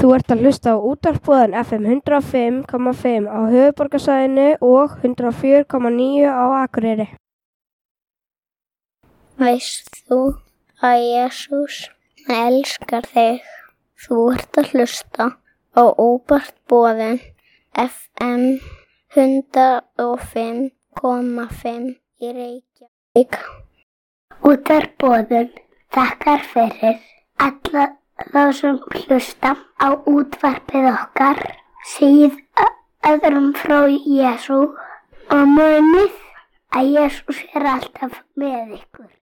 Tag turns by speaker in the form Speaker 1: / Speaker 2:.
Speaker 1: Þú ert að hlusta á útvarpsboðan FM 105,5 á höfuðborgarsvæðinu og 104,9 á Akureyri.
Speaker 2: Veist þú að Jesús elskar þig? Þú ert að hlusta á útvarpsboðan FM 105,5 í Reykjavík.
Speaker 3: Útvarpsboðun þakkar fyrir alla þá sem hlusta á útvarpið okkar, segið öðrum frá Jesú og munið að Jesús alltaf með ykkur.